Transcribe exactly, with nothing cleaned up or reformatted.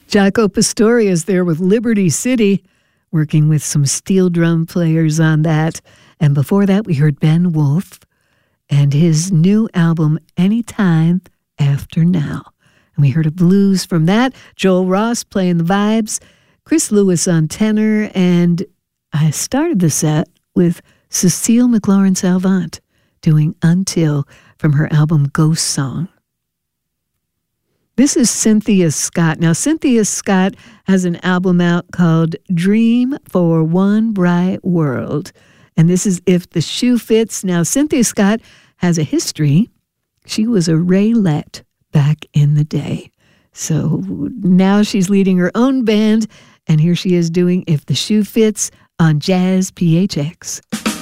Jaco Pastorius there with Liberty City, working with some steel drum players on that. And before that, we heard Ben Wolf and his new album, Anytime After Now. And we heard a blues from that. Joel Ross playing the vibes, Chris Lewis on tenor, and I started the set with Cecile McLaurin-Salvant doing Until from her album Ghost Song. This is Cynthia Scott. Now, Cynthia Scott has an album out called Dream for One Bright World. And this is If the Shoe Fits. Now, Cynthia Scott has a history. She was a Raylette back in the day. So now she's leading her own band. And here she is doing If the Shoe Fits on Jazz P H X.